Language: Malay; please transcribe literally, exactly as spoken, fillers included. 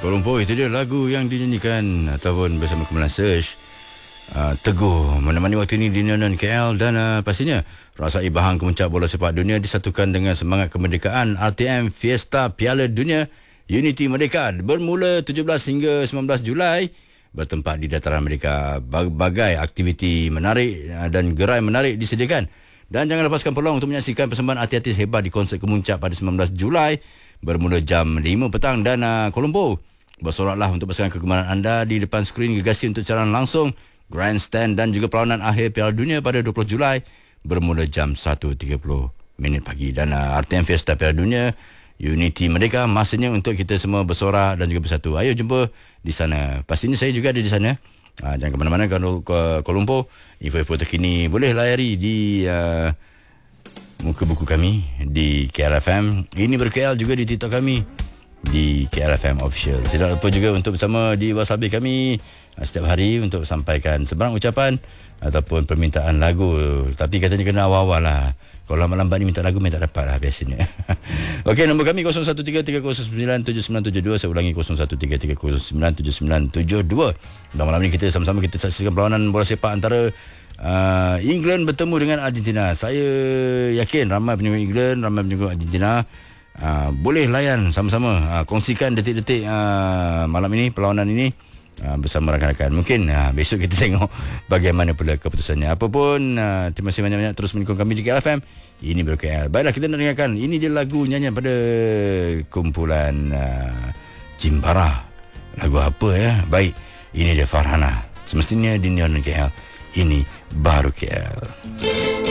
Kuala Lumpur, itu dia lagu yang dinyanyikan ataupun bersama Kumpulan Search, uh, Teguh menemani waktu ini di Nyonon K L. Dan uh, pastinya rasai bahang kemuncak bola sepak dunia disatukan dengan semangat kemerdekaan. R T M Fiesta Piala Dunia Unity Merdeka bermula tujuh belas hingga sembilan belas Julai bertempat di dataran Amerika. Berbagai aktiviti menarik dan gerai menarik disediakan. Dan jangan lepaskan peluang untuk menyaksikan persembahan artis-artis hebat di konsert kemuncak pada sembilan belas Julai bermula jam lima petang. Dan uh, Kuala Lumpur, bersoraklah untuk pasangan kegemaran anda di depan skrin gegasi untuk siaran langsung, grandstand dan juga perlawanan akhir Piala Dunia pada dua puluh Julai bermula jam satu tiga puluh minit pagi. Dan uh, R T M Fiesta Piala Dunia Unity Merdeka, masanya untuk kita semua bersorak dan juga bersatu. Ayo jumpa di sana. Pastinya saya juga ada di sana. Uh, jangan ke mana-mana. Kalau ke Kuala Lumpur, info-info terkini boleh layari di uh, muka buku kami di K L F M. Ini ber-K L juga di TikTok kami di K L F M Official. Tidak lupa juga untuk bersama di WhatsApp kami uh, setiap hari untuk sampaikan sebarang ucapan ataupun permintaan lagu. Tapi katanya kena awal-awal lah. Kalau lambat-lambat ni minta lagu, minta dapat lah biasanya. Okey, nombor kami kosong satu tiga tiga kosong sembilan tujuh sembilan tujuh dua. Saya ulangi kosong satu tiga tiga kosong sembilan tujuh sembilan tujuh dua. Dan malam ni kita sama-sama kita saksikan perlawanan bola sepak antara uh, England bertemu dengan Argentina. Saya yakin ramai penyokong England, ramai penyokong Argentina uh, boleh layan sama-sama, uh, kongsikan detik-detik uh, malam ini, perlawanan ini Uh, bersama rakan-rakan. Mungkin uh, besok kita tengok bagaimana pula keputusannya. Apapun, uh, terima kasih banyak-banyak terus menyokong kami di K L F M. Ini ber-K L. Baiklah, kita nak dengarkan. Ini dia lagu nyanyian pada kumpulan uh, Jimbara. Lagu apa ya? Baik, ini dia Farhana. Semestinya di Nyonon K L. Ini baru K L.